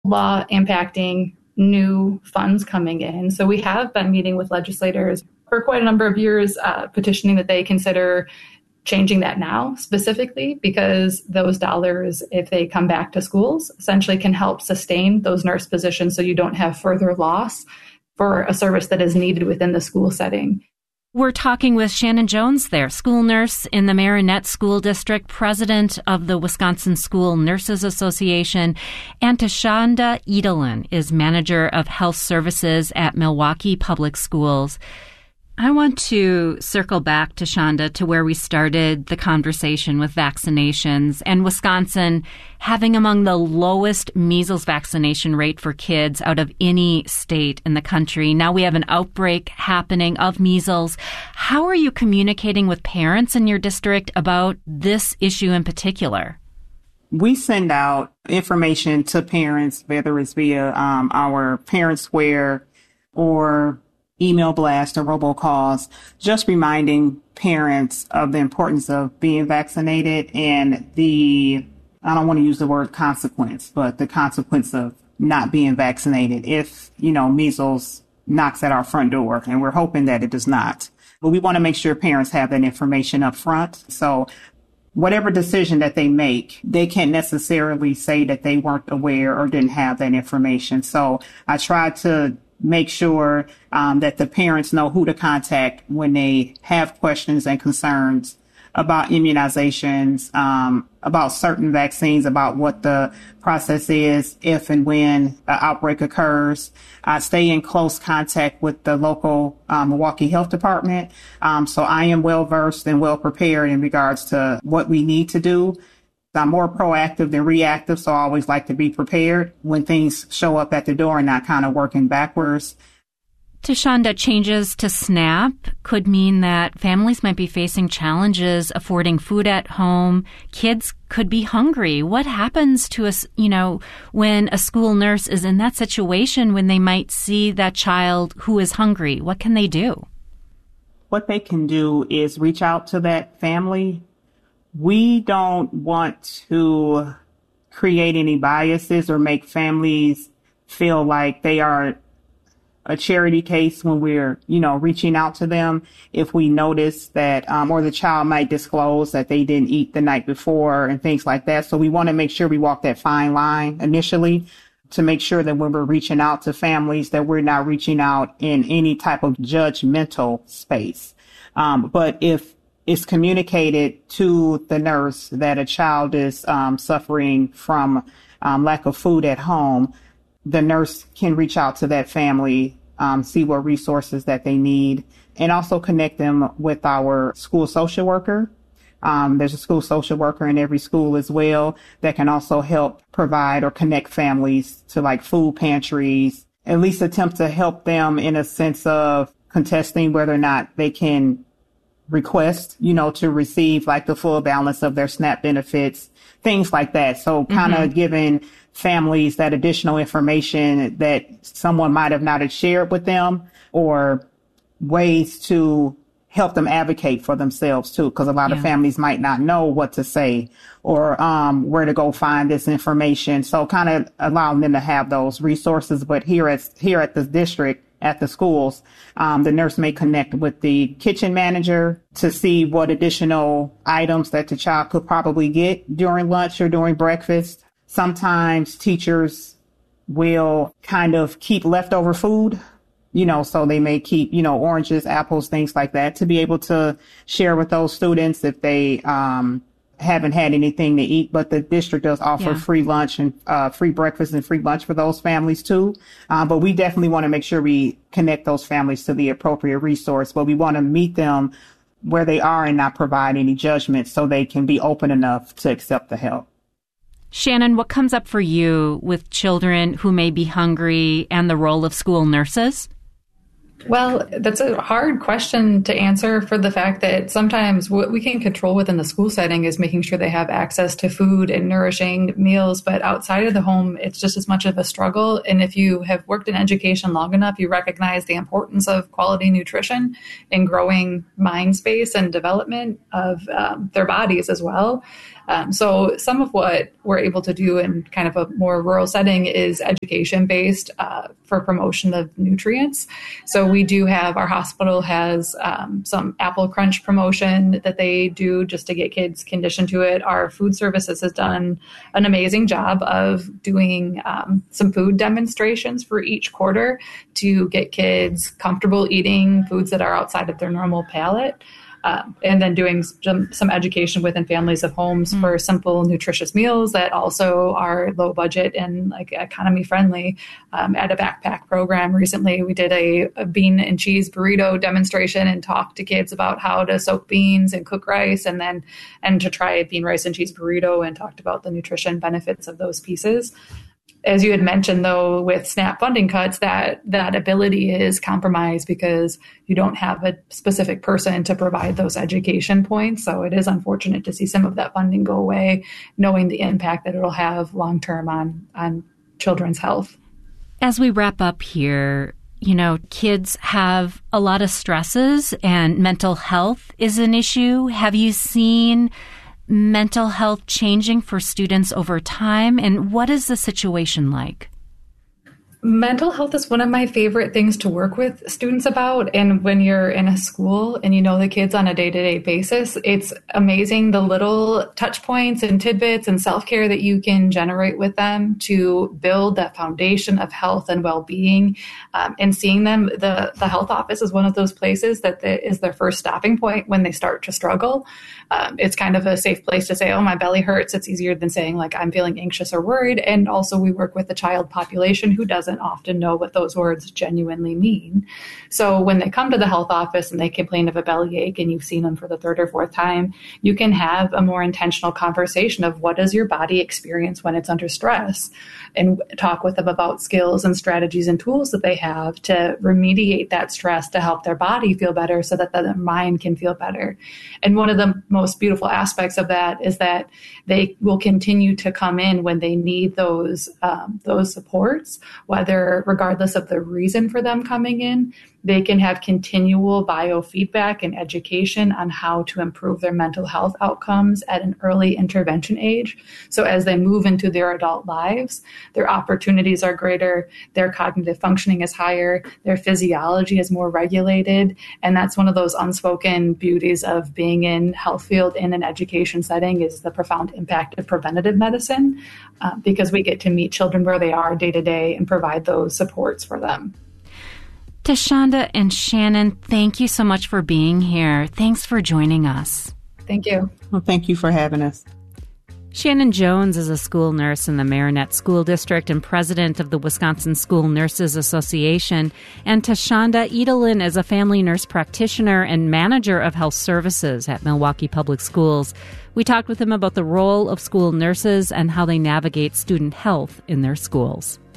law impacting new funds coming in. So we have been meeting with legislators for quite a number of years, petitioning that they consider changing that now specifically, because those dollars, if they come back to schools, essentially can help sustain those nurse positions so you don't have further loss for a service that is needed within the school setting. We're talking with Shannon Jones there, school nurse in the Marinette School District, president of the Wisconsin School Nurses Association, and Tashonda Edelin is manager of health services at Milwaukee Public Schools. I want to circle back, Tashonda, to where we started the conversation with vaccinations and Wisconsin having among the lowest measles vaccination rate for kids out of any state in the country. Now we have an outbreak happening of measles. How are you communicating with parents in your district about this issue in particular? We send out information to parents, whether it's via our Parent Square or email blast or robocalls, just reminding parents of the importance of being vaccinated and I don't want to use the word consequence, but the consequence of not being vaccinated if, measles knocks at our front door, and we're hoping that it does not. But we want to make sure parents have that information up front. So whatever decision that they make, they can't necessarily say that they weren't aware or didn't have that information. So I try to make sure that the parents know who to contact when they have questions and concerns about immunizations, about certain vaccines, about what the process is if and when an outbreak occurs. I stay in close contact with the local Milwaukee Health Department. So I am well versed and well prepared in regards to what we need to do. I'm more proactive than reactive, so I always like to be prepared when things show up at the door and not kind of working backwards. Tashonda, changes to SNAP could mean that families might be facing challenges affording food at home. Kids could be hungry. What happens to us, when a school nurse is in that situation when they might see that child who is hungry? What can they do? What they can do is reach out to that family. We don't want to create any biases or make families feel like they are a charity case when we're, reaching out to them. If we notice that, or the child might disclose that they didn't eat the night before and things like that. So we want to make sure we walk that fine line initially to make sure that when we're reaching out to families that we're not reaching out in any type of judgmental space. But if it's communicated to the nurse that a child is suffering from lack of food at home, the nurse can reach out to that family, see what resources that they need, and also connect them with our school social worker. There's a school social worker in every school as well that can also help provide or connect families to like food pantries, at least attempt to help them in a sense of contesting whether or not they can request, to receive like the full balance of their SNAP benefits, things like that. So kind of giving families that additional information that someone might have not have shared with them, or ways to help them advocate for themselves too, because a lot of families might not know what to say or where to go find this information. So kind of allowing them to have those resources. But here at the district, at the schools, the nurse may connect with the kitchen manager to see what additional items that the child could probably get during lunch or during breakfast. Sometimes teachers will kind of keep leftover food, so they may keep, oranges, apples, things like that to be able to share with those students if they haven't had anything to eat. But the district does offer free lunch and free breakfast and free lunch for those families too. But we definitely want to make sure we connect those families to the appropriate resource. But we want to meet them where they are and not provide any judgment so they can be open enough to accept the help. Shannon, what comes up for you with children who may be hungry and the role of school nurses? Well, that's a hard question to answer for the fact that sometimes what we can control within the school setting is making sure they have access to food and nourishing meals. But outside of the home, it's just as much of a struggle. And if you have worked in education long enough, you recognize the importance of quality nutrition and growing mind space and development of their bodies as well. So some of what we're able to do in kind of a more rural setting is education-based for promotion of nutrients. So we do have, our hospital has some Apple Crunch promotion that they do just to get kids conditioned to it. Our food services has done an amazing job of doing some food demonstrations for each quarter to get kids comfortable eating foods that are outside of their normal palate. And then doing some education within families of homes for simple, nutritious meals that also are low budget and like economy friendly. At a backpack program recently, we did a bean and cheese burrito demonstration and talked to kids about how to soak beans and cook rice, and to try a bean, rice, and cheese burrito, and talked about the nutrition benefits of those pieces. As you had mentioned, though, with SNAP funding cuts, that ability is compromised because you don't have a specific person to provide those education points. So it is unfortunate to see some of that funding go away, knowing the impact that it'll have long-term on children's health. As we wrap up here, kids have a lot of stresses and mental health is an issue. Have you seen mental health changing for students over time? And what is the situation like? Mental health is one of my favorite things to work with students about. And when you're in a school and you know the kids on a day-to-day basis, it's amazing the little touch points and tidbits and self-care that you can generate with them to build that foundation of health and well-being. And seeing them, the health office is one of those places that is their first stopping point when they start to struggle. It's kind of a safe place to say, oh, my belly hurts. It's easier than saying like, I'm feeling anxious or worried. And also we work with the child population who doesn't often know what those words genuinely mean. So when they come to the health office and they complain of a bellyache and you've seen them for the third or fourth time, you can have a more intentional conversation of what does your body experience when it's under stress, and talk with them about skills and strategies and tools that they have to remediate that stress to help their body feel better so that their mind can feel better. And one of the most beautiful aspects of that is that they will continue to come in when they need those supports, regardless of the reason for them coming in. They can have continual biofeedback and education on how to improve their mental health outcomes at an early intervention age. So as they move into their adult lives, their opportunities are greater, their cognitive functioning is higher, their physiology is more regulated. And that's one of those unspoken beauties of being in health field in an education setting, is the profound impact of preventative medicine, because we get to meet children where they are day to day and provide those supports for them. Tashonda and Shannon, thank you so much for being here. Thanks for joining us. Thank you. Well, thank you for having us. Shannon Jones is a school nurse in the Marinette School District and president of the Wisconsin School Nurses Association. And Tashonda Edelin is a family nurse practitioner and manager of health services at Milwaukee Public Schools. We talked with them about the role of school nurses and how they navigate student health in their schools.